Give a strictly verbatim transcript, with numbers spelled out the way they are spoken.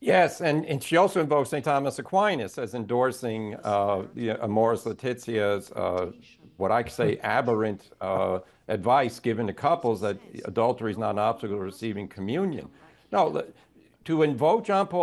Yes, and, and she also invokes Saint Thomas Aquinas as endorsing uh, the Amoris Laetitia's, uh, what I could say, aberrant uh, advice given to couples that adultery is not an obstacle to receiving communion. No, to invoke John Paul